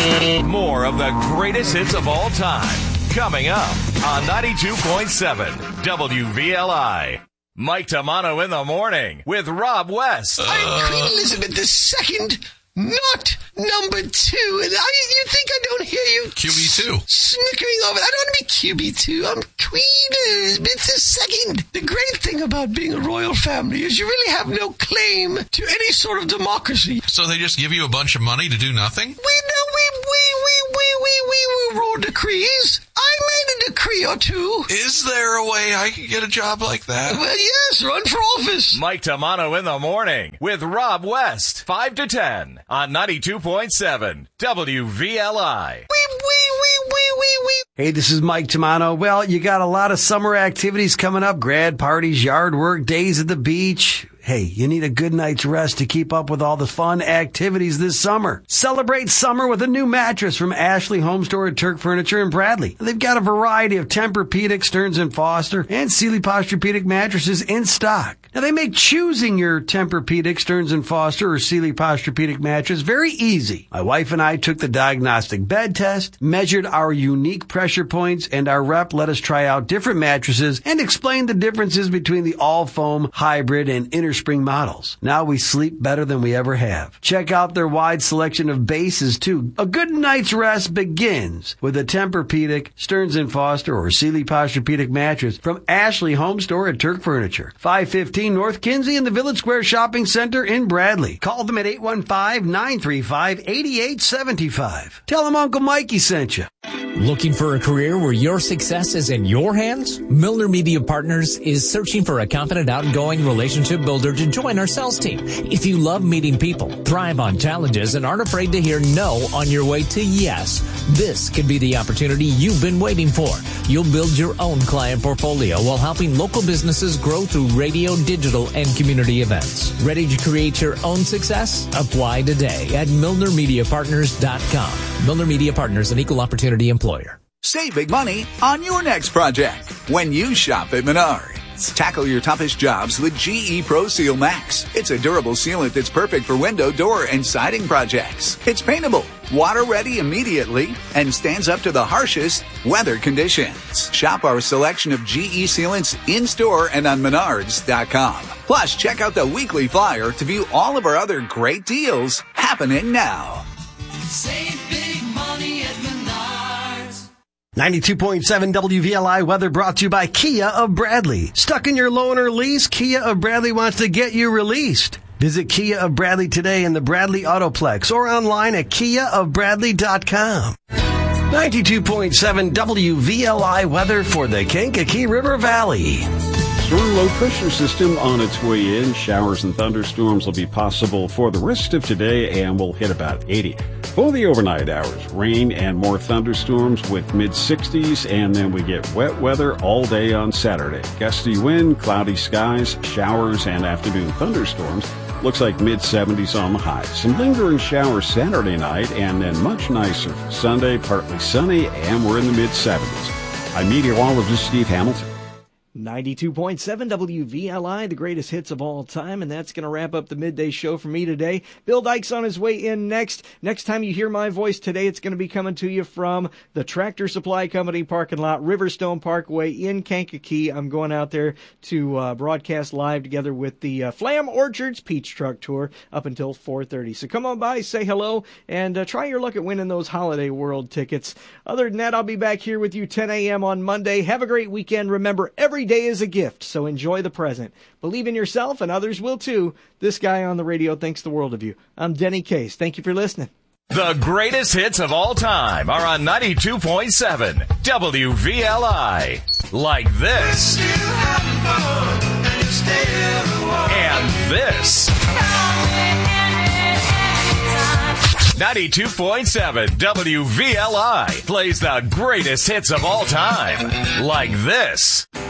More of the greatest hits of all time. Coming up on 92.7 WVLI. Mike Tamano in the morning with Rob West. I'm Queen Elizabeth II, not number 2. And you think I don't hear you? QB2. Snickering over. I don't want to be QB2. I'm Queen Elizabeth II. The great thing about being a royal family is you really have no claim to any sort of democracy. So they just give you a bunch of money to do nothing? We wrote decrees. I made a decree or two. Is there a way I could get a job like that? Well, yes, run for office. Mike Tamano in the morning with Rob West, 5 to 10 on 92.7 WVLI. Hey, this is Mike Tamano. Well, you got a lot of summer activities coming up, grad parties, yard work, days at the beach. Hey, you need a good night's rest to keep up with all the fun activities this summer. Celebrate summer with a new mattress from Ashley Home Store at Turk Furniture in Bradley. They've got a variety of Tempur-Pedic, Stearns & Foster, and Sealy Posturepedic mattresses in stock. Now, they make choosing your Tempur-Pedic, Stearns & Foster, or Sealy Posturepedic mattress very easy. My wife and I took the diagnostic bed test, measured our unique pressure points, and our rep let us try out different mattresses and explain the differences between the all-foam, hybrid, and innerspring models. Now we sleep better than we ever have. Check out their wide selection of bases, too. A good night's rest begins with a Tempur-Pedic, Stearns & Foster, or Sealy Posturepedic mattress from Ashley Home Store at Turk Furniture. 515 North Kinsey in the Village Square Shopping Center in Bradley. Call them at 815-935-8875. Tell them Uncle Mikey sent you. Looking for a career where your success is in your hands? Milner Media Partners is searching for a confident, outgoing relationship builder to join our sales team. If you love meeting people, thrive on challenges, and aren't afraid to hear no on your way to yes, this could be the opportunity you've been waiting for. You'll build your own client portfolio while helping local businesses grow through radio, digital, and community events. Ready to create your own success? Apply today at MilnerMediaPartners.com. Milner Media Partners, an equal opportunity employer. Save big money on your next project when you shop at Menards. Tackle your toughest jobs with GE Pro Seal Max. It's a durable sealant that's perfect for window, door, and siding projects. It's paintable, water ready immediately, and stands up to the harshest weather conditions. Shop our selection of GE sealants in-store and on Menards.com. Plus, check out the weekly flyer to view all of our other great deals happening now. Save big money at Menards. 92.7 WVLI weather brought to you by Kia of Bradley. Stuck in your loan or lease? Kia of Bradley wants to get you released. Visit Kia of Bradley today in the Bradley Autoplex or online at KiaofBradley.com. 92.7 WVLI weather for the Kankakee River Valley. Strong low pressure system on its way in. Showers and thunderstorms will be possible for the rest of today and will hit about 80. For the overnight hours, rain and more thunderstorms with mid-60s, and then we get wet weather all day on Saturday. Gusty wind, cloudy skies, showers, and afternoon thunderstorms. Looks like mid-70s on the high. Some lingering showers Saturday night, and then much nicer for Sunday, partly sunny, and we're in the mid-70s. I'm meteorologist Steve Hamilton. 92.7 WVLI, the greatest hits of all time, and that's going to wrap up the midday show for me today. Bill Dykes on his way in next. Next time you hear my voice today, it's going to be coming to you from the Tractor Supply Company parking lot, Riverstone Parkway in Kankakee. I'm going out there to broadcast live together with the Flam Orchards Peach Truck Tour up until 4:30. So come on by, say hello, and try your luck at winning those Holiday World tickets. Other than that, I'll be back here with you 10 a.m. on Monday. Have a great weekend. Remember, every day is a gift, so enjoy the present. Believe in yourself, and others will too. This guy on the radio thinks the world of you. I'm Denny Case. Thank you for listening. The greatest hits of all time are on 92.7 WVLI. Like this. And this. 92.7 WVLI plays the greatest hits of all time. Like this.